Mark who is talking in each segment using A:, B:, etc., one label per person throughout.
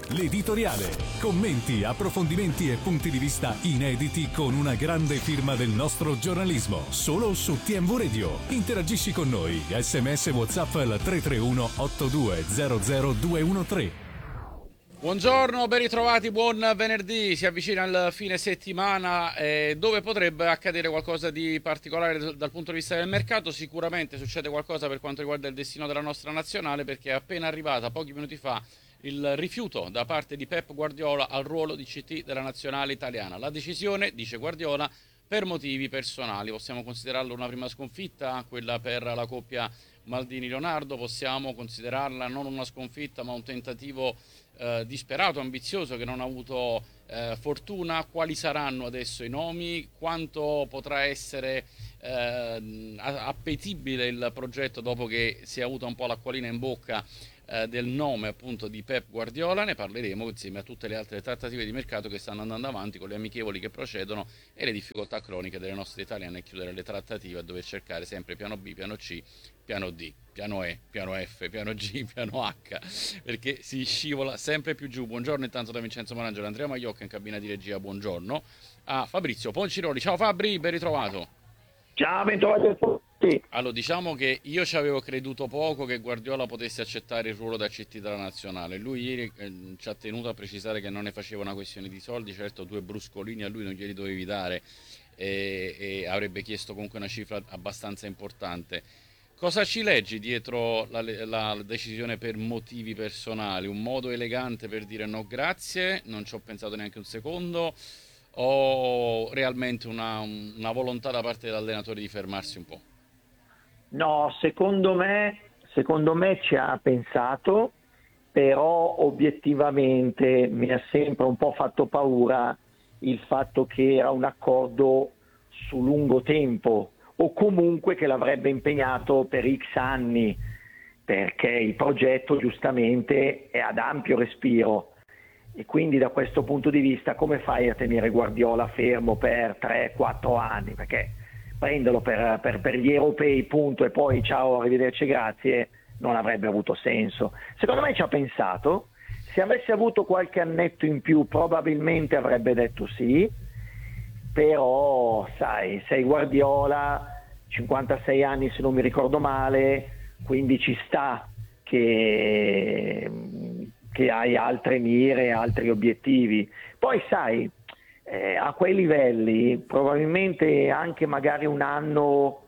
A: l'editoriale. Commenti, approfondimenti e punti di vista inediti con una grande firma del nostro giornalismo. Solo su TMV Radio. Interagisci con noi. SMS WhatsApp al 331 8200 213.
B: Buongiorno, ben ritrovati, buon venerdì. Si avvicina il fine settimana dove potrebbe accadere qualcosa di particolare dal punto di vista del mercato. Sicuramente succede qualcosa per quanto riguarda il destino della nostra nazionale, perché è appena arrivata pochi minuti fa il rifiuto da parte di Pep Guardiola al ruolo di CT della nazionale italiana. La decisione, dice Guardiola, per motivi personali. Possiamo considerarla una prima sconfitta, quella per la coppia Maldini-Leonardo. Possiamo considerarla non una sconfitta ma un tentativo disperato, ambizioso, che non ha avuto fortuna. Quali saranno adesso i nomi? Quanto potrà essere appetibile il progetto dopo che si è avuta un po' l'acquolina in bocca del nome appunto di Pep Guardiola? Ne parleremo insieme a tutte le altre trattative di mercato che stanno andando avanti, con le amichevoli che procedono e le difficoltà croniche delle nostre italiane a chiudere le trattative, a dover cercare sempre piano B, piano C, piano D, piano E, piano F, piano G, piano H, perché si scivola sempre più giù. Buongiorno intanto da Vincenzo Marangelo, Andrea Magliocca in cabina di regia, buongiorno a Fabrizio Ponciroli. Ciao Fabri, ben ritrovato.
C: Ciao, ben trovati a tutti.
B: Allora, diciamo che io ci avevo creduto poco che Guardiola potesse accettare il ruolo da CT della nazionale. Lui ieri ci ha tenuto a precisare che non ne faceva una questione di soldi. Certo, 2 bruscolini a lui non glieli dovevi dare e avrebbe chiesto comunque una cifra abbastanza importante. Cosa ci leggi dietro la decisione per motivi personali? Un modo elegante per dire no grazie, non ci ho pensato neanche un secondo, o realmente una volontà da parte dell'allenatore di fermarsi un po'?
C: No, secondo me ci ha pensato, però obiettivamente mi ha sempre un po' fatto paura il fatto che era un accordo su lungo tempo, o comunque che l'avrebbe impegnato per X anni, perché il progetto giustamente è ad ampio respiro e quindi da questo punto di vista come fai a tenere Guardiola fermo per 3-4 anni? Perché prenderlo per gli europei punto e poi ciao, arrivederci, grazie, non avrebbe avuto senso. Secondo me ci ha pensato, se avesse avuto qualche annetto in più probabilmente avrebbe detto sì, però sai, sei Guardiola, 56 anni se non mi ricordo male, quindi ci sta che hai altre mire, altri obiettivi. Poi sai, a quei livelli probabilmente anche magari un anno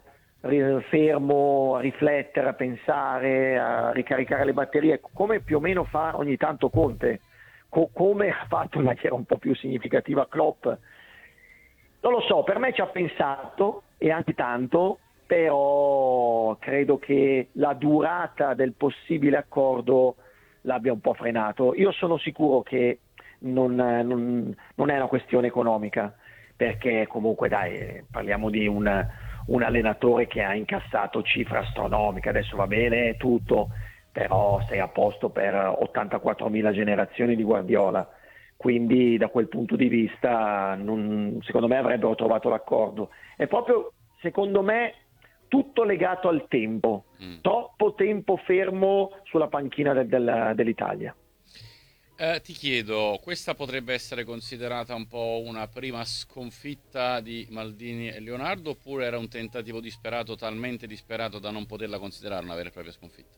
C: fermo a riflettere, a pensare, a ricaricare le batterie, come più o meno fa ogni tanto Conte, come ha fatto in maniera un po' più significativa Klopp. Non lo so, per me ci ha pensato e anche tanto, però credo che la durata del possibile accordo l'abbia un po' frenato. Io sono sicuro che non è una questione economica, perché comunque dai, parliamo di un allenatore che ha incassato cifre astronomiche, adesso va bene tutto, però sei a posto per 84.000 generazioni di Guardiola. Quindi da quel punto di vista secondo me avrebbero trovato l'accordo. È proprio, secondo me, tutto legato al tempo, troppo tempo fermo sulla panchina dell'Italia.
B: Ti chiedo, questa potrebbe essere considerata un po' una prima sconfitta di Maldini e Leonardo, oppure era un tentativo disperato, talmente disperato da non poterla considerare una vera e propria sconfitta?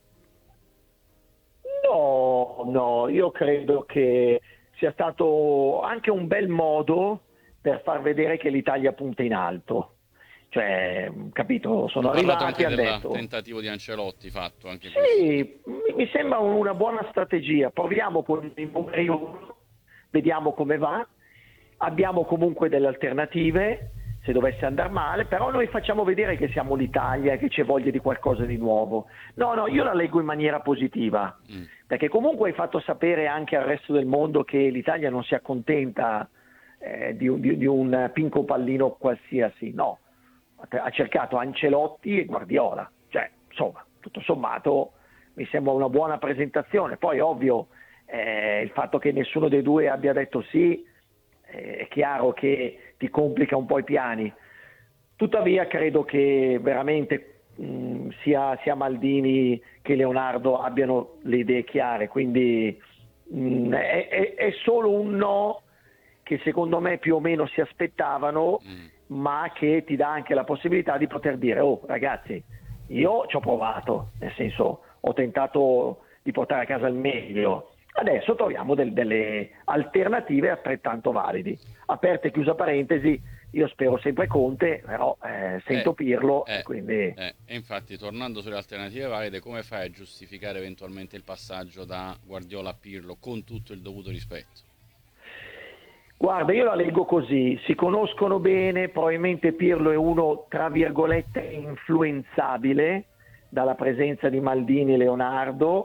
C: No, io credo che sia stato anche un bel modo per far vedere che l'Italia punta in alto. Cioè, capito, sono arrivati e hanno detto...
B: tentativo di Ancelotti fatto anche
C: sì, mi sembra una buona strategia. Proviamo con i numeri 1, vediamo come va. Abbiamo comunque delle alternative se dovesse andare male, però noi facciamo vedere che siamo l'Italia e che c'è voglia di qualcosa di nuovo. No, io la leggo in maniera positiva, perché comunque hai fatto sapere anche al resto del mondo che l'Italia non si accontenta di un pinco pallino qualsiasi, no. Ha cercato Ancelotti e Guardiola, cioè insomma tutto sommato mi sembra una buona presentazione. Poi ovvio il fatto che nessuno dei due abbia detto sì è chiaro che ti complica un po' i piani, tuttavia credo che veramente sia Maldini che Leonardo abbiano le idee chiare, quindi è solo un no che secondo me più o meno si aspettavano, ma che ti dà anche la possibilità di poter dire: oh ragazzi, io ci ho provato, nel senso, ho tentato di portare a casa il meglio, adesso troviamo delle alternative altrettanto validi. Aperta e chiusa parentesi, io spero sempre Conte, però sento Pirlo, quindi...
B: E infatti, tornando sulle alternative valide, come fai a giustificare eventualmente il passaggio da Guardiola a Pirlo, con tutto il dovuto rispetto?
C: Guarda, io la leggo così: si conoscono bene, probabilmente Pirlo è uno, tra virgolette, influenzabile dalla presenza di Maldini e Leonardo,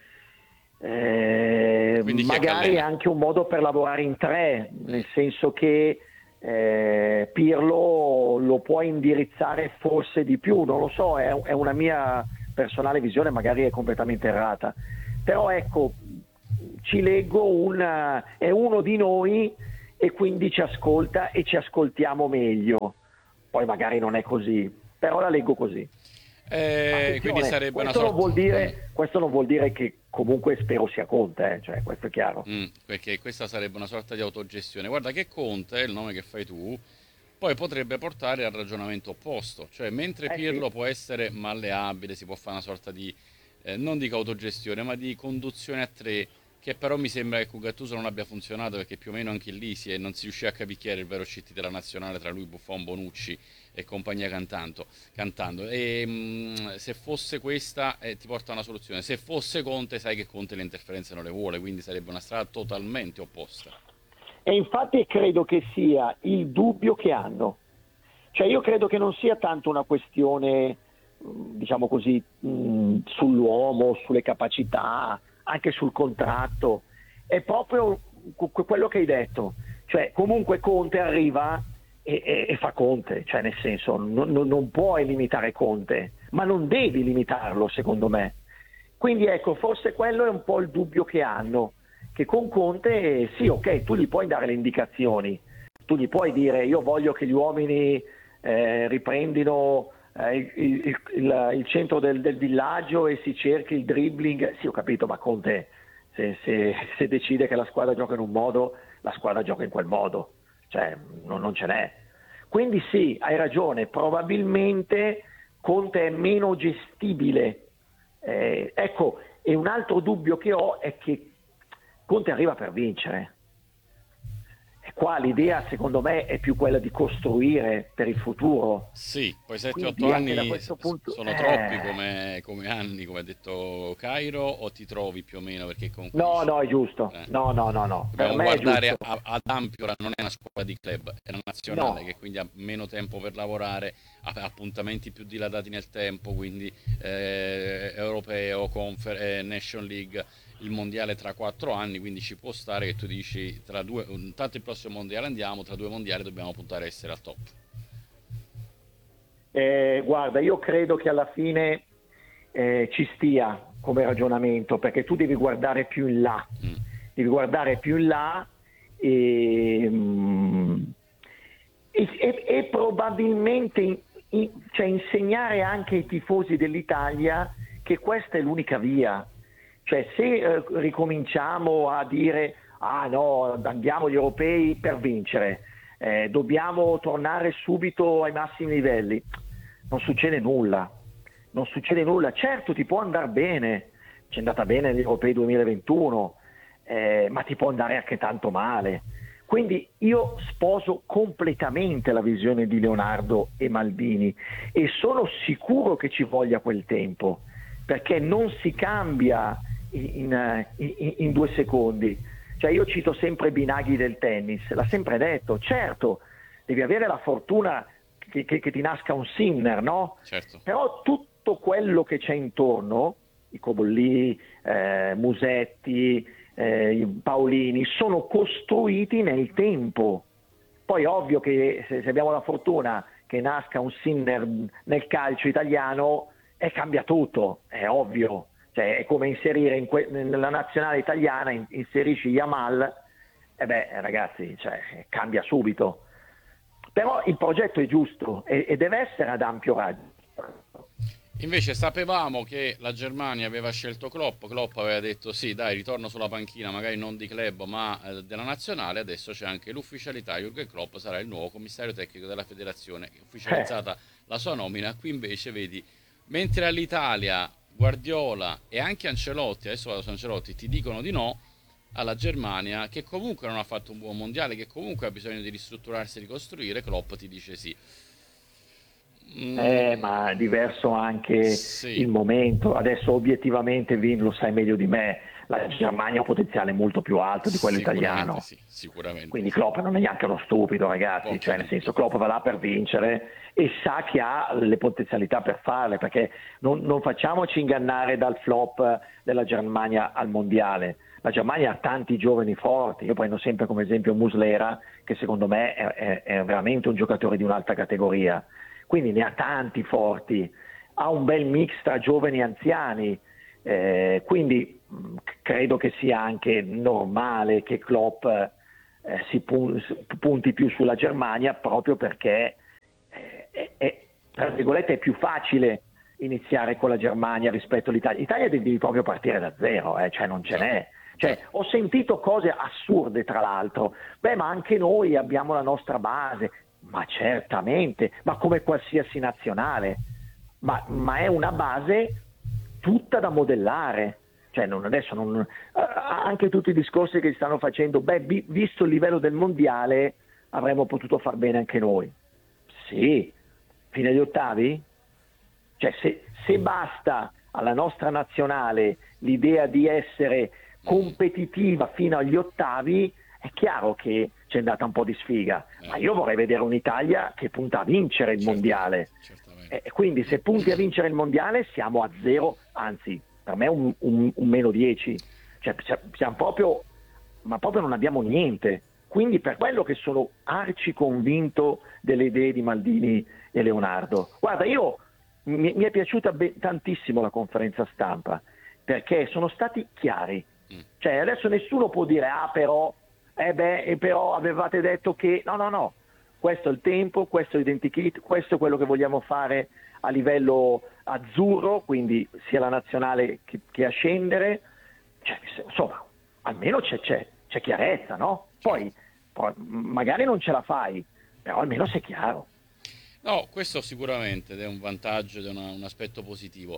C: magari è anche un modo per lavorare in tre, nel senso che Pirlo lo può indirizzare forse di più, non lo so, è una mia personale visione, magari è completamente errata, però ecco, ci leggo è uno di noi e quindi ci ascolta e ci ascoltiamo meglio. Poi magari non è così, però la leggo così.
B: Quindi sarebbe
C: questo
B: una sorta...
C: questo non vuol dire che comunque spero sia Conte, cioè questo è chiaro.
B: Perché questa sarebbe una sorta di autogestione. Guarda che Conte, il nome che fai tu, poi potrebbe portare al ragionamento opposto, cioè mentre Pirlo può essere malleabile, si può fare una sorta di, non dico autogestione, ma di conduzione a tre, che però mi sembra che con Gattuso non abbia funzionato, perché più o meno anche lì non si riuscì a capire chi era il vero CT della nazionale tra lui, Buffon, Bonucci e compagnia cantando. E se fosse questa ti porta a una soluzione, se fosse Conte sai che Conte le interferenze non le vuole, quindi sarebbe una strada totalmente opposta.
C: E infatti credo che sia il dubbio che hanno, cioè io credo che non sia tanto una questione, diciamo così, sull'uomo, sulle capacità, anche sul contratto, è proprio quello che hai detto, cioè comunque Conte arriva e fa Conte, cioè nel senso non puoi limitare Conte, ma non devi limitarlo secondo me, quindi ecco, forse quello è un po' il dubbio che hanno, che con Conte sì, ok, tu gli puoi dare le indicazioni, tu gli puoi dire: io voglio che gli uomini riprendino il centro del villaggio e si cerchi il dribbling. Sì, ho capito, ma Conte se decide che la squadra gioca in un modo, la squadra gioca in quel modo, cioè non ce n'è. Quindi sì, hai ragione, probabilmente Conte è meno gestibile. Ecco, e un altro dubbio che ho è che Conte arriva per vincere. E qua l'idea secondo me è più quella di costruire per il futuro.
B: Sì, poi 7-8
C: Quindi
B: anni
C: da questo punto,
B: sono troppi come anni, come ha detto Cairo, o ti trovi più o meno? Perché comunque
C: no, è giusto. No.
B: Dobbiamo
C: Per me
B: guardare
C: è giusto.
B: ad ampio, non è una squadra di club, è una nazionale,
C: No.
B: che quindi ha meno tempo per lavorare, ha appuntamenti più dilatati nel tempo, quindi europeo, Nation League, il mondiale tra 4 anni, quindi ci può stare che tu dici tanto il prossimo mondiale andiamo, tra 2 mondiali dobbiamo puntare a essere al top.
C: Guarda, io credo che alla fine ci stia come ragionamento, perché tu devi guardare più in là, e probabilmente cioè insegnare anche ai tifosi dell'Italia che questa è l'unica via. Cioè se ricominciamo a dire: ah no, andiamo agli europei per vincere, dobbiamo tornare subito ai massimi livelli, non succede nulla. Certo, ti può andare bene, ci è andata bene negli europei 2021, ma ti può andare anche tanto male. Quindi io sposo completamente la visione di Leonardo e Maldini e sono sicuro che ci voglia quel tempo, perché non si cambia in 2 secondi. Cioè io cito sempre Binaghi del tennis, l'ha sempre detto: certo, devi avere la fortuna che ti nasca un Sinner, no?
B: Certo.
C: Però tutto quello che c'è intorno, i Cobolli, Musetti, i Paolini, sono costruiti nel tempo. Poi ovvio che se abbiamo la fortuna che nasca un Sinner nel calcio italiano, cambia tutto, è ovvio. Cioè, è come inserire nella nazionale italiana, inserisci Yamal, ragazzi, cioè, cambia subito. Però il progetto è giusto e deve essere ad ampio raggio.
B: Invece sapevamo che la Germania aveva scelto Klopp, Klopp aveva detto sì, dai, ritorno sulla panchina, magari non di club ma della nazionale, adesso c'è anche l'ufficialità, Jürgen Klopp sarà il nuovo commissario tecnico della federazione, ufficializzata la sua nomina. Qui invece vedi, mentre all'Italia Guardiola e anche Ancelotti, adesso vado su Ancelotti, ti dicono di no, alla Germania, che comunque non ha fatto un buon mondiale, che comunque ha bisogno di ristrutturarsi e ricostruire, Klopp ti dice sì.
C: Ma è diverso anche
B: Sì,
C: il momento. Adesso obiettivamente Vin lo sai meglio di me, la Germania ha un potenziale molto più alto di quello italiano.
B: sì, sicuramente
C: Quindi
B: sì.
C: Klopp non è neanche uno stupido, ragazzi, cioè nel senso Klopp va là per vincere e sa che ha le potenzialità per farle, perché non facciamoci ingannare dal flop della Germania al mondiale. La Germania ha tanti giovani forti, io prendo sempre come esempio Muslera, che secondo me è veramente un giocatore di un'alta categoria, quindi ne ha tanti forti, ha un bel mix tra giovani e anziani, quindi credo che sia anche normale che Klopp si punti più sulla Germania, proprio perché tra virgolette è più facile iniziare con la Germania rispetto all'Italia. L'Italia devi proprio partire da zero, cioè non ce n'è. Cioè, ho sentito cose assurde, tra l'altro, ma anche noi abbiamo la nostra base, ma certamente, ma come qualsiasi nazionale, ma è una base tutta da modellare. Cioè, anche tutti i discorsi che si stanno facendo, visto il livello del mondiale avremmo potuto far bene anche noi. Sì, fine agli ottavi? Cioè, se basta alla nostra nazionale l'idea di essere competitiva fino agli ottavi, è chiaro che c'è andata un po' di sfiga, ma io vorrei vedere un'Italia che punta a vincere il mondiale. Quindi se punti a vincere il mondiale siamo a zero, anzi per me un meno 10, cioè siamo proprio non abbiamo niente. Quindi per quello che sono arci convinto delle idee di Maldini e Leonardo. Guarda, mi è piaciuta tantissimo la conferenza stampa, perché sono stati chiari. Cioè adesso nessuno può dire però avevate detto che no, questo è il tempo, questo è l'identikit, questo è quello che vogliamo fare a livello azzurro, quindi sia la nazionale che a scendere, cioè, insomma almeno c'è chiarezza, no? Poi magari non ce la fai, però almeno sei chiaro.
B: No, questo sicuramente ed è un vantaggio ed è un aspetto positivo.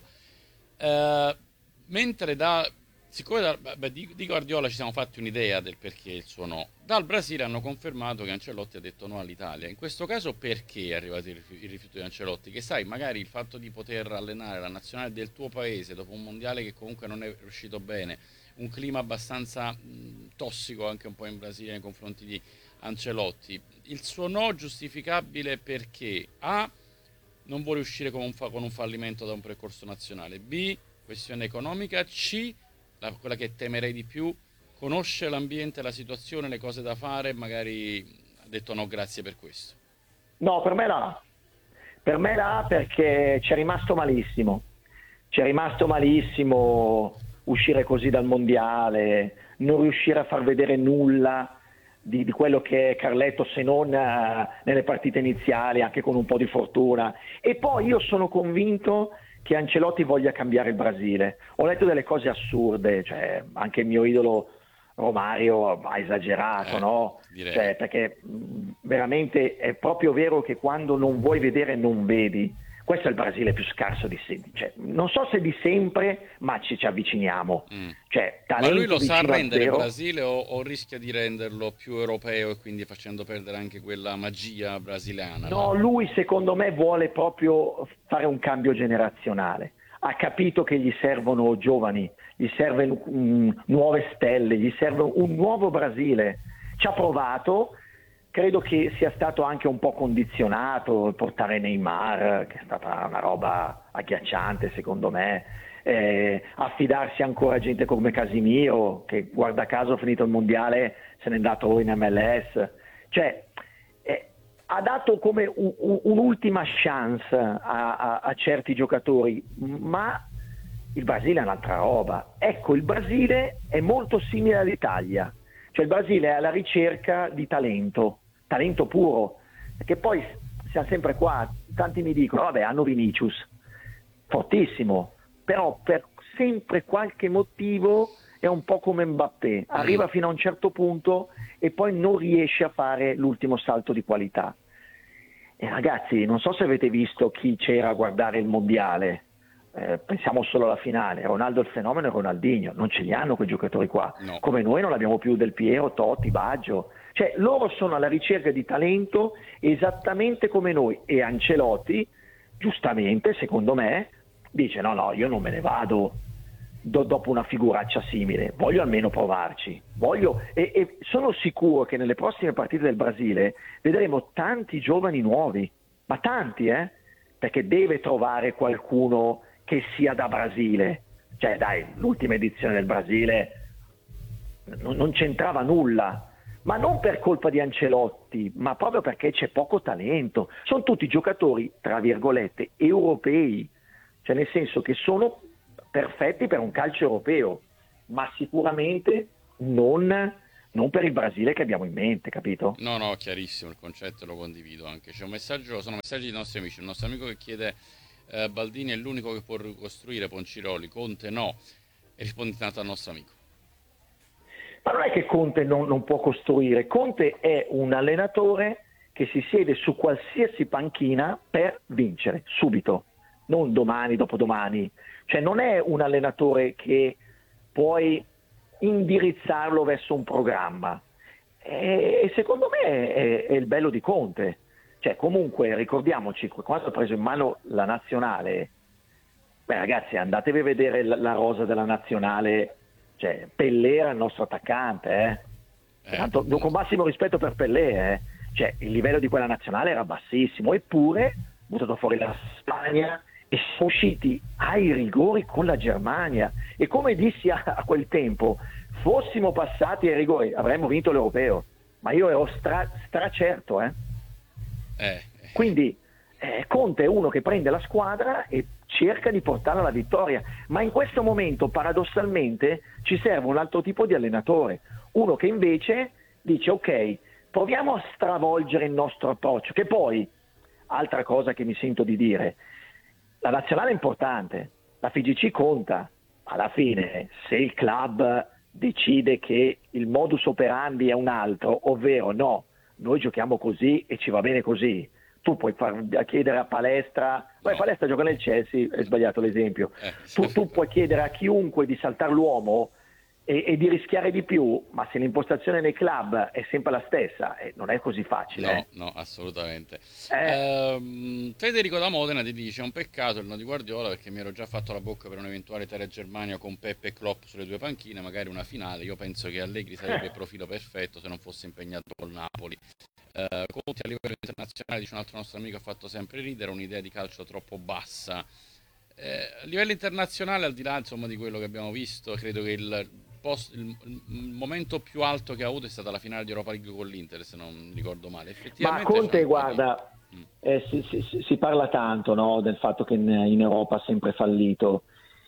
B: Mentre siccome di Guardiola ci siamo fatti un'idea del perché il suo no, dal Brasile hanno confermato che Ancelotti ha detto no all'Italia. In questo caso perché è arrivato il rifiuto di Ancelotti? Che sai, magari il fatto di poter allenare la nazionale del tuo paese dopo un mondiale che comunque non è riuscito bene, un clima abbastanza tossico anche un po' in Brasile nei confronti di Ancelotti, il suo no giustificabile perché A, non vuole uscire con un fallimento da un percorso nazionale, B, questione economica, C, quella che temerei di più, conosce l'ambiente, la situazione, le cose da fare, magari ha detto no grazie per questo.
C: No, per me la perché c'è rimasto malissimo uscire così dal mondiale, non riuscire a far vedere nulla di quello che è Carletto, se non nelle partite iniziali, anche con un po' di fortuna. E poi io sono convinto che Ancelotti voglia cambiare il Brasile. Ho letto delle cose assurde, cioè anche il mio idolo Romario ha esagerato, no? Cioè, perché veramente è proprio vero che quando non vuoi vedere non vedi. Questo è il Brasile più scarso di sempre, cioè, non so se di sempre, ma ci avviciniamo. Cioè,
B: ma lui lo sa rendere il Brasile o rischia di renderlo più europeo e quindi facendo perdere anche quella magia brasiliana?
C: No, lui secondo me vuole proprio fare un cambio generazionale. Ha capito che gli servono giovani, gli servono nuove stelle, gli serve un nuovo Brasile. Ci ha provato. Credo che sia stato anche un po' condizionato portare Neymar, che è stata una roba agghiacciante secondo me, affidarsi ancora a gente come Casimiro, che guarda caso finito il mondiale se n'è andato in MLS. Cioè, ha dato come un'ultima chance a certi giocatori, ma il Brasile è un'altra roba. Ecco, il Brasile è molto simile all'Italia, cioè il Brasile è alla ricerca di talento puro, perché poi siamo sempre qua, tanti mi dicono vabbè hanno Vinicius, fortissimo, però per sempre qualche motivo è un po' come Mbappé, arriva fino a un certo punto e poi non riesce a fare l'ultimo salto di qualità. E ragazzi, non so se avete visto chi c'era a guardare il mondiale, pensiamo solo alla finale, Ronaldo il fenomeno e Ronaldinho, non ce li hanno quei giocatori qua,
B: No.
C: come noi non abbiamo più Del Piero, Totti, Baggio, cioè loro sono alla ricerca di talento esattamente come noi, e Ancelotti, giustamente secondo me, dice no, io non me ne vado dopo una figuraccia simile, voglio almeno provarci, e sono sicuro che nelle prossime partite del Brasile vedremo tanti giovani nuovi, ma tanti, perché deve trovare qualcuno che sia da Brasile. Cioè dai, l'ultima edizione del Brasile non c'entrava nulla, ma non per colpa di Ancelotti, ma proprio perché c'è poco talento. Sono tutti giocatori, tra virgolette, europei, cioè nel senso che sono perfetti per un calcio europeo, ma sicuramente non per il Brasile che abbiamo in mente, capito?
B: No, chiarissimo, il concetto lo condivido anche. C'è un messaggio, sono messaggi dei nostri amici. Il nostro amico che chiede Baldini è l'unico che può ricostruire Ponciroli, Conte no. E risponde tanto al nostro amico.
C: Ma non è che Conte non può costruire, Conte è un allenatore che si siede su qualsiasi panchina per vincere, subito, non domani, dopodomani. Cioè non è un allenatore che puoi indirizzarlo verso un programma. E secondo me è il bello di Conte. Cioè comunque ricordiamoci, quando ha preso in mano la nazionale, ragazzi, andatevi a vedere la rosa della nazionale, cioè Pellè era il nostro attaccante, Tanto, con massimo rispetto per Pellè, cioè il livello di quella nazionale era bassissimo, eppure ha buttato fuori la Spagna e sono usciti ai rigori con la Germania, e come dissi a quel tempo, fossimo passati ai rigori avremmo vinto l'Europeo, ma io ero stracerto, Quindi Conte è uno che prende la squadra e cerca di portarla alla vittoria, ma in questo momento paradossalmente ci serve un altro tipo di allenatore, uno che invece dice ok, proviamo a stravolgere il nostro approccio, che poi, altra cosa che mi sento di dire, la nazionale è importante, la FIGC conta, alla fine se il club decide che il modus operandi è un altro, ovvero no, noi giochiamo così e ci va bene così, tu puoi chiedere a Palestra, Palestra gioca nel Chelsea, è sbagliato l'esempio, tu puoi chiedere a chiunque di saltare l'uomo e di rischiare di più, ma se l'impostazione nei club è sempre la stessa, non è così facile.
B: No, assolutamente. Federico da Modena ti dice: è un peccato il no di Guardiola, perché mi ero già fatto la bocca per un'eventuale Italia-Germania con Peppe e Klopp sulle due panchine, magari una finale. Io penso che Allegri sarebbe il profilo perfetto se non fosse impegnato col Napoli. Conte a livello internazionale, dice un altro nostro amico, ha fatto sempre ridere, un'idea di calcio troppo bassa. A livello internazionale, al di là insomma di quello che abbiamo visto, credo che il momento più alto che ha avuto è stata la finale di Europa League con l'Inter, se non ricordo male.
C: Ma Conte, guarda, si parla tanto, no, del fatto che in Europa ha sempre fallito,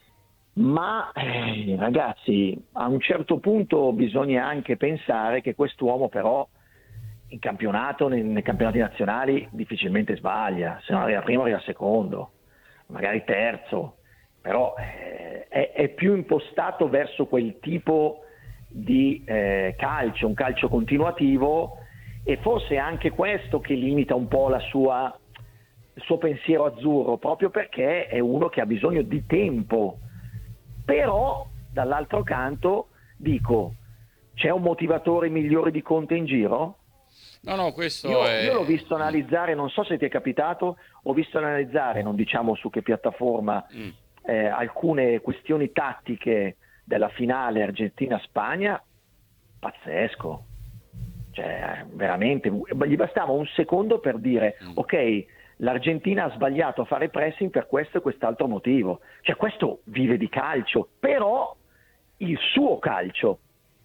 C: ma ragazzi, a un certo punto bisogna anche pensare che quest'uomo però in campionato, nei campionati nazionali difficilmente sbaglia, se non arriva primo arriva secondo, magari terzo, però è più impostato verso quel tipo di calcio, un calcio continuativo, e forse è anche questo che limita un po' il suo pensiero azzurro, proprio perché è uno che ha bisogno di tempo. Però dall'altro canto dico, c'è un motivatore migliore di Conte in giro?
B: No, questo
C: io l'ho visto analizzare, non so se ti è capitato, ho visto analizzare, non diciamo su che piattaforma, alcune questioni tattiche della finale Argentina-Spagna, pazzesco, cioè veramente, gli bastava un secondo per dire ok, l'Argentina ha sbagliato a fare pressing per questo e quest'altro motivo, cioè questo vive di calcio, però il suo calcio,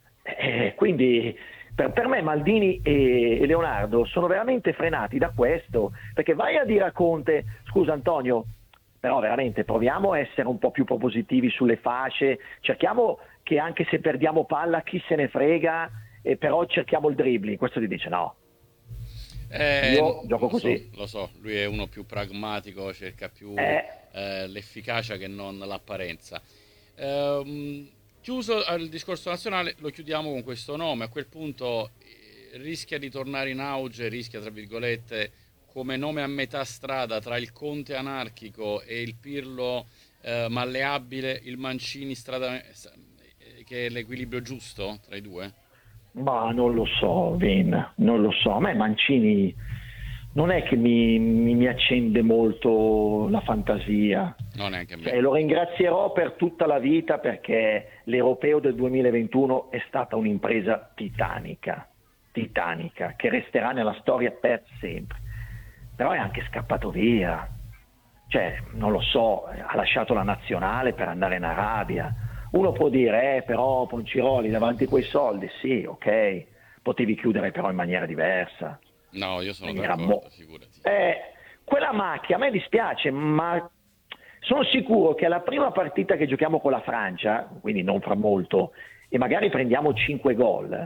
C: quindi per me Maldini e Leonardo sono veramente frenati da questo, perché vai a dire a Conte, scusa Antonio, però veramente proviamo a essere un po' più propositivi sulle fasce, cerchiamo che anche se perdiamo palla chi se ne frega, però cerchiamo il dribbling. Questo ti dice no. Io gioco così.
B: Lo so, lui è uno più pragmatico, cerca più l'efficacia che non l'apparenza. Chiuso il discorso nazionale, lo chiudiamo con questo nome. A quel punto rischia di tornare in auge, rischia tra virgolette, come nome a metà strada tra il Conte anarchico e il Pirlo malleabile, il Mancini che è l'equilibrio giusto tra i due?
C: Ma non lo so, Vin, non lo so. A me Mancini non è che mi accende molto la fantasia.
B: No, neanche a me.
C: Cioè, lo ringrazierò per tutta la vita perché l'Europeo del 2021 è stata un'impresa titanica, che resterà nella storia per sempre. Però è anche scappato via. Cioè, non lo so, ha lasciato la nazionale per andare in Arabia. Uno può dire, però Ponciroli davanti a quei soldi, sì, ok, potevi chiudere però in maniera diversa.
B: No, io sono d'accordo, figurati.
C: Quella macchia, a me dispiace, ma sono sicuro che alla prima partita che giochiamo con la Francia, quindi non fra molto, e magari prendiamo 5 gol,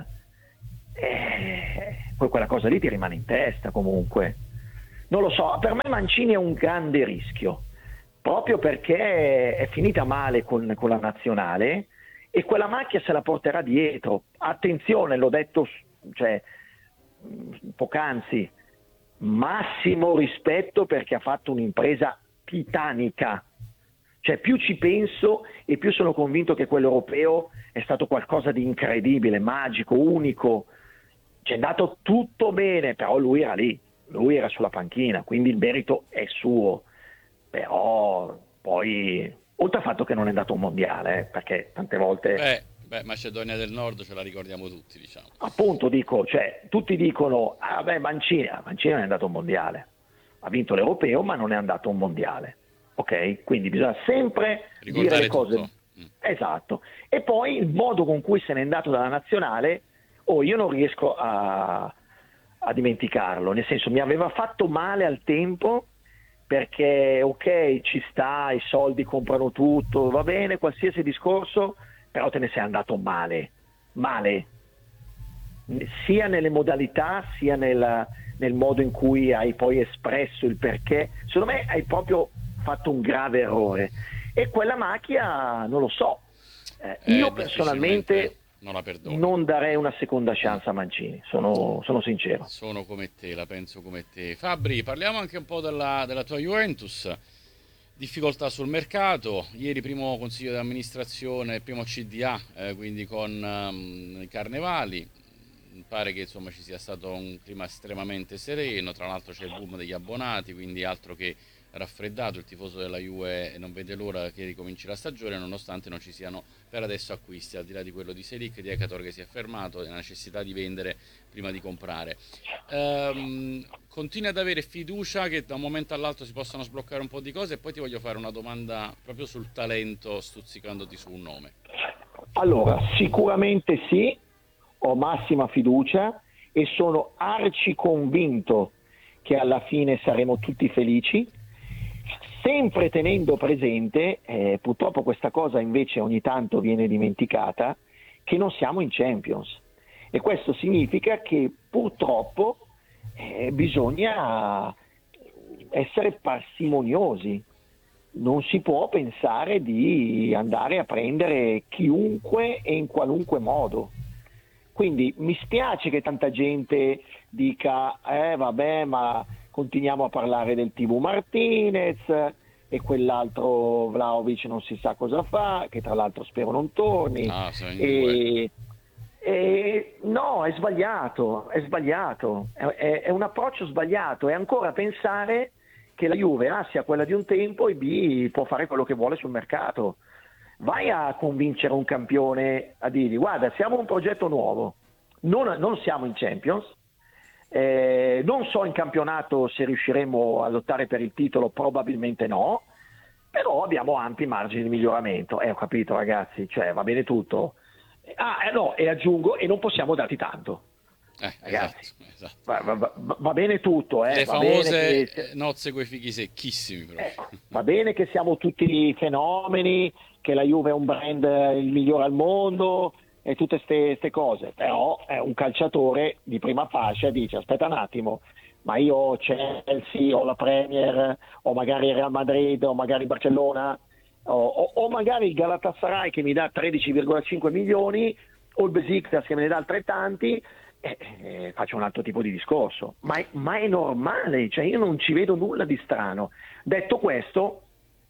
C: poi quella cosa lì ti rimane in testa comunque. Non lo so, per me Mancini è un grande rischio, proprio perché è finita male con la nazionale e quella macchia se la porterà dietro. Attenzione, l'ho detto poc'anzi, massimo rispetto perché ha fatto un'impresa titanica. Cioè più ci penso e più sono convinto che quello europeo è stato qualcosa di incredibile, magico, unico. C'è andato tutto bene, però lui era lì, lui era sulla panchina, quindi il merito è suo. Però poi, oltre al fatto che non è andato a un mondiale, perché tante volte...
B: Macedonia del Nord ce la ricordiamo tutti, diciamo.
C: Appunto dico, cioè, tutti dicono, Mancini non è andato a un mondiale. Ha vinto l'Europeo, ma non è andato a un mondiale. Ok? Quindi bisogna sempre
B: ricordare
C: dire le cose.
B: Tutto.
C: Esatto. E poi il modo con cui se n'è andato dalla nazionale, io non riesco a dimenticarlo. Nel senso, mi aveva fatto male al tempo, perché ok, ci sta, i soldi comprano tutto, va bene, qualsiasi discorso, però te ne sei andato male, sia nelle modalità sia nel modo in cui hai poi espresso il perché. Secondo me hai proprio fatto un grave errore e quella macchia non lo so, io personalmente
B: non la perdono.
C: Non darei una seconda chance a Mancini, sono sincero.
B: Sono come te, la penso come te. Fabri, parliamo anche un po' della tua Juventus. Difficoltà sul mercato. Ieri primo consiglio di amministrazione, primo CDA, quindi con i carnevali. Pare che insomma ci sia stato un clima estremamente sereno. Tra l'altro c'è il boom degli abbonati, quindi altro che raffreddato. Il tifoso della Juve non vede l'ora che ricominci la stagione, nonostante non ci siano per adesso acquisti, al di là di quello di Selic, di Ekator che si è fermato e la necessità di vendere prima di comprare. Continui ad avere fiducia che da un momento all'altro si possano sbloccare un po' di cose? E poi ti voglio fare una domanda proprio sul talento, stuzzicandoti su un nome.
C: Allora, sicuramente sì, ho massima fiducia e sono arci convinto che alla fine saremo tutti felici, sempre tenendo presente, purtroppo questa cosa invece ogni tanto viene dimenticata, che non siamo in Champions e questo significa che purtroppo bisogna essere parsimoniosi, non si può pensare di andare a prendere chiunque e in qualunque modo. Quindi mi spiace che tanta gente dica vabbè, ma continuiamo a parlare del TV Martinez e quell'altro Vlahovic non si sa cosa fa, che tra l'altro spero non torni. No, è sbagliato, è un approccio sbagliato, è ancora pensare che la Juve A sia quella di un tempo e B può fare quello che vuole sul mercato. Vai a convincere un campione a dirgli guarda, siamo un progetto nuovo, non siamo in Champions, non so in campionato se riusciremo a lottare per il titolo, probabilmente no, però abbiamo ampi margini di miglioramento. Ho capito ragazzi, cioè va bene tutto. No, e aggiungo, e non possiamo darti tanto. Ragazzi,
B: esatto.
C: Va bene tutto.
B: Le
C: va
B: famose
C: bene che...
B: nozze coi fichi secchissimi.
C: Ecco, va bene che siamo tutti fenomeni, che la Juve è un brand il migliore al mondo e tutte ste cose, però un calciatore di prima fascia dice aspetta un attimo, ma io ho Chelsea, o la Premier, o magari il Real Madrid, o magari Barcellona, o magari il Galatasaray che mi dà 13,5 milioni, o il Besiktas che me ne dà altrettanti, faccio un altro tipo di discorso. Ma è normale, cioè io non ci vedo nulla di strano. Detto questo,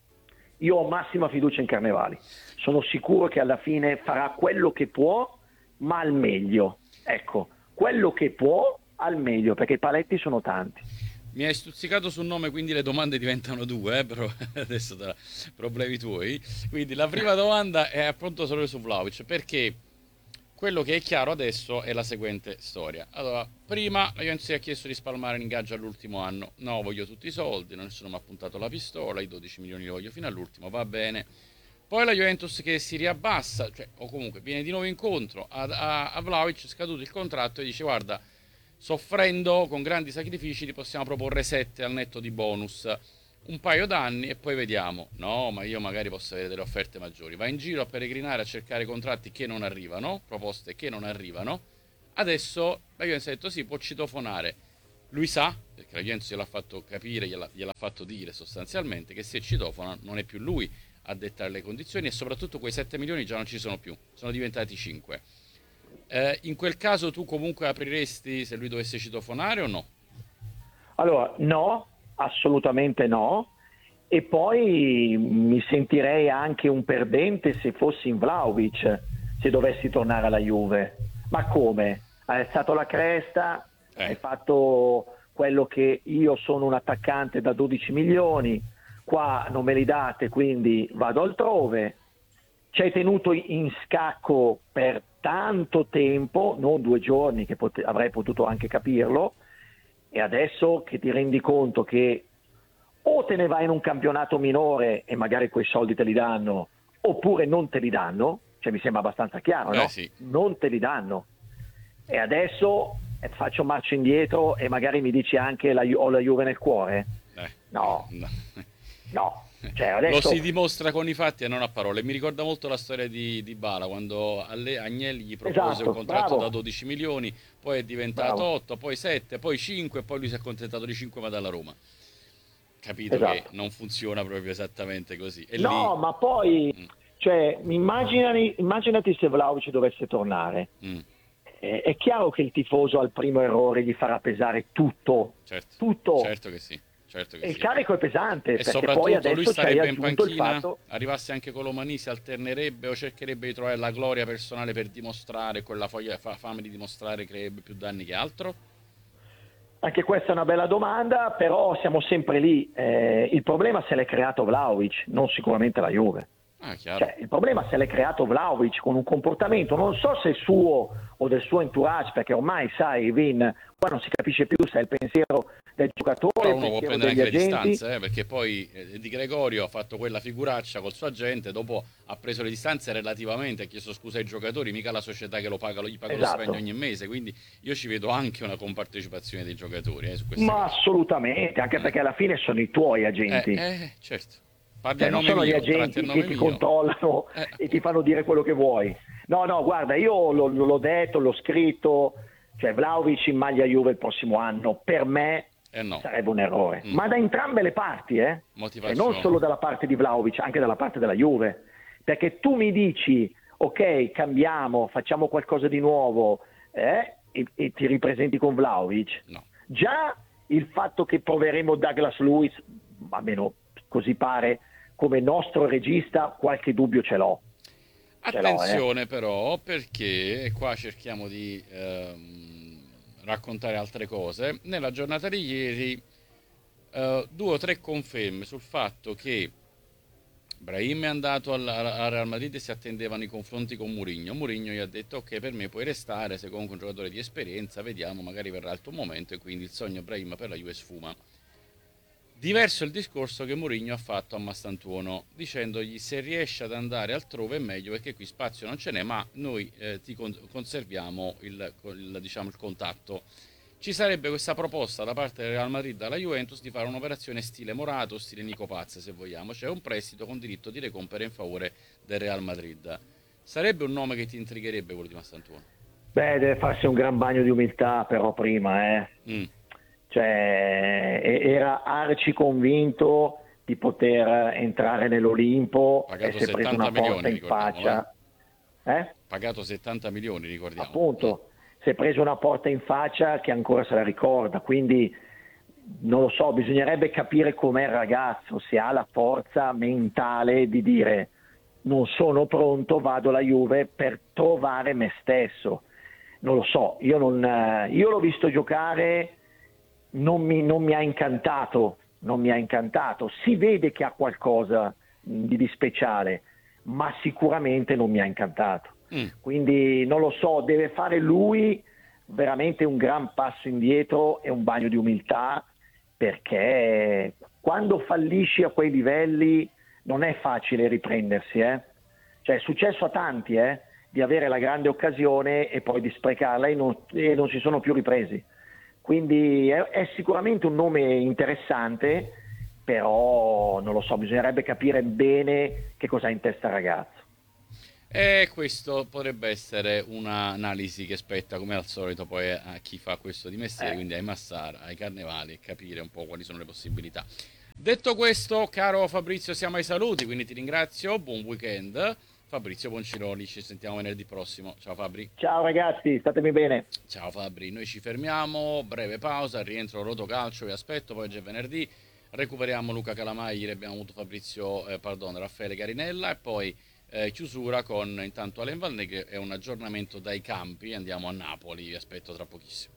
C: io ho massima fiducia in Carnevali. Sono sicuro che alla fine farà quello che può, ma al meglio. Ecco, quello che può al meglio, perché i paletti sono tanti.
B: Mi hai stuzzicato sul nome, quindi le domande diventano due, però adesso problemi tuoi. Quindi la prima domanda è appunto solo su Vlahovic, perché quello che è chiaro adesso è la seguente storia. Allora, prima la Juventus ha chiesto di spalmare l'ingaggio all'ultimo anno. No, voglio tutti i soldi, nessuno mi ha puntato la pistola, i 12 milioni li voglio fino all'ultimo, va bene. Poi la Juventus che si riabbassa, cioè, o comunque viene di nuovo incontro a Vlahovic, scaduto il contratto, e dice guarda, soffrendo con grandi sacrifici ti possiamo proporre 7 al netto di bonus, un paio d'anni e poi vediamo. No, ma io magari posso avere delle offerte maggiori. Va in giro a peregrinare, a cercare contratti che non arrivano, proposte che non arrivano. Adesso la Juventus ha detto sì, può citofonare. Lui sa, perché la Juventus gliel'ha fatto capire, gliel'ha fatto dire sostanzialmente, che se citofona non è più lui a dettare le condizioni, e soprattutto quei 7 milioni già non ci sono più, sono diventati 5. In quel caso tu comunque apriresti se lui dovesse citofonare o no?
C: Allora, no, assolutamente no. E poi mi sentirei anche un perdente se fossi in Vlahovic, se dovessi tornare alla Juve. Ma come? Hai alzato la cresta, hai fatto quello che io sono un attaccante da 12 milioni, qua non me li date, quindi vado altrove. Ci hai tenuto in scacco per tanto tempo, non 2 giorni, che avrei potuto anche capirlo, e adesso che ti rendi conto che o te ne vai in un campionato minore e magari quei soldi te li danno, oppure non te li danno, cioè mi sembra abbastanza chiaro, no?
B: Sì. Non
C: te li danno. E adesso faccio marcia indietro e magari mi dici anche ho la Juve nel cuore? No. Cioè, adesso...
B: Lo si dimostra con i fatti e non a parole. Mi ricorda molto la storia di Dybala, quando Agnelli gli propose un contratto da 12 milioni, poi è diventato 8, poi 7, poi 5, e poi lui si è accontentato di 5 ma dalla Roma. Capito che non funziona proprio esattamente così. E
C: no, ma poi cioè, immaginati se Vlahovic dovesse tornare. È chiaro che il tifoso al primo errore gli farà pesare tutto. Tutto.
B: Certo che sì.
C: E il carico è pesante,
B: e
C: perché
B: soprattutto
C: poi adesso
B: lui starebbe in panchina,
C: fatto...
B: arrivasse anche Colomani, si alternerebbe o cercherebbe di trovare la gloria personale per dimostrare, quella fame di dimostrare, creerebbe più danni che altro?
C: Anche questa è una bella domanda, però siamo sempre lì. Il problema se l'è creato Vlahovic, non sicuramente la Juve. Cioè, il problema se l'è creato Vlahovic con un comportamento, non so se è o del suo entourage, perché ormai sai, Vin, qua non si capisce più se è il pensiero del giocatore,
B: però uno può prendere anche le
C: agenti.
B: distanze, perché poi Di Gregorio ha fatto quella figuraccia col suo agente, dopo ha preso le distanze relativamente, ha chiesto scusa ai giocatori, mica la società che gli paga lo stipendio ogni mese, quindi io ci vedo anche una compartecipazione dei giocatori su queste cose.
C: Assolutamente, anche perché alla fine sono i tuoi agenti.
B: Certo.
C: Non sono gli agenti che ti controllano e ti fanno dire quello che vuoi. No, guarda, io l'ho detto, l'ho scritto, cioè Vlahovic in maglia Juve il prossimo anno per me sarebbe un errore, ma da entrambe le parti, e non solo dalla parte di Vlahovic, anche dalla parte della Juve, perché tu mi dici ok, cambiamo, facciamo qualcosa di nuovo e ti ripresenti con Vlahovic. Già il fatto che proveremo Douglas Luiz, almeno così pare, come nostro regista, qualche dubbio ce l'ho.
B: Attenzione però, perché qua cerchiamo di raccontare altre cose. Nella giornata di ieri 2 o 3 conferme sul fatto che Brahim è andato al Real Madrid e si attendevano i confronti con Mourinho. Mourinho gli ha detto ok, per me puoi restare, sei comunque un giocatore di esperienza, vediamo, magari verrà il tuo momento, e quindi il sogno Brahim per la Juve sfuma. Diverso il discorso che Mourinho ha fatto a Mastantuono, dicendogli se riesce ad andare altrove è meglio, perché qui spazio non ce n'è, ma noi ti conserviamo il contatto. Ci sarebbe questa proposta da parte del Real Madrid alla Juventus di fare un'operazione stile Morato, stile Nico Paz, se vogliamo, cioè un prestito con diritto di recompra in favore del Real Madrid. Sarebbe un nome che ti intrigherebbe, quello di Mastantuono?
C: Beh, deve farsi un gran bagno di umiltà però prima, cioè era arci convinto di poter entrare nell'Olimpo e
B: Pagato
C: si è preso
B: 70
C: una porta
B: milioni,
C: in
B: ricordiamo,
C: faccia.
B: Pagato 70 milioni, ricordiamo.
C: Appunto, si è preso una porta in faccia che ancora se la ricorda, quindi non lo so, bisognerebbe capire com'è il ragazzo, se ha la forza mentale di dire non sono pronto, vado alla Juve per trovare me stesso. Non lo so, io l'ho visto giocare, non mi ha incantato, si vede che ha qualcosa di speciale, ma sicuramente non mi ha incantato. Quindi non lo so, deve fare lui veramente un gran passo indietro e un bagno di umiltà, perché quando fallisci a quei livelli non è facile riprendersi, Cioè è successo a tanti, di avere la grande occasione e poi di sprecarla e non si sono più ripresi. Quindi è sicuramente un nome interessante, però non lo so, bisognerebbe capire bene che cosa ha in testa il ragazzo.
B: E questo potrebbe essere un'analisi che spetta, come al solito, poi a chi fa questo di mestiere, quindi ai Massara, ai Carnevali, e capire un po' quali sono le possibilità. Detto questo, caro Fabrizio, siamo ai saluti, quindi ti ringrazio, buon weekend. Fabrizio Bonciroli, ci sentiamo venerdì prossimo. Ciao Fabri.
C: Ciao ragazzi, statemi bene.
B: Ciao Fabri, noi ci fermiamo, breve pausa, rientro Rotocalcio, vi aspetto, poi c'è venerdì, recuperiamo Luca Calamai, ieri abbiamo avuto Raffaele Carinella, e poi chiusura con intanto Alain Valneghe e un aggiornamento dai campi, andiamo a Napoli, vi aspetto tra pochissimo.